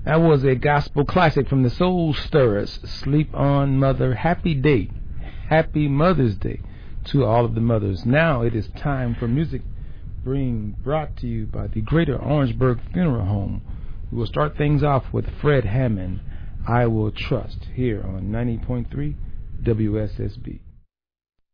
That was a gospel classic from the Soul Stirrers, Sleep On Mother. Happy day. Happy Mother's Day to all of the mothers. Now it is time for music brought to you by the Greater Orangeburg Funeral Home. We will start things off with Fred Hammond, I Will Trust, here on 90.3 WSSB.